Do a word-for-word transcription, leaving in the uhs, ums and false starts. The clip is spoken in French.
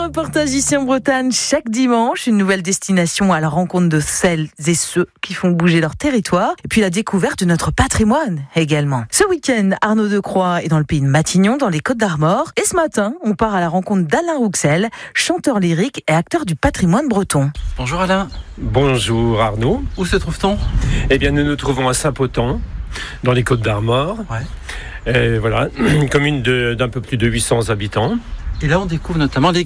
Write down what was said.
reportage ici en Bretagne chaque dimanche, une nouvelle destination à la rencontre de celles et ceux qui font bouger leur territoire et puis la découverte de notre patrimoine également. Ce week-end, Arnaud Decroix est dans le pays de Matignon, dans les Côtes-d'Armor, et ce matin, on part à la rencontre d'Alain Rouxel, chanteur lyrique et acteur du patrimoine breton. Bonjour Alain. Bonjour Arnaud. Où se trouve-t-on ? Eh bien, nous nous trouvons à Saint-Potent, dans les Côtes-d'Armor. Ouais. Et voilà, une commune de, d'un peu plus de huit cents habitants. Et là, on découvre notamment l'église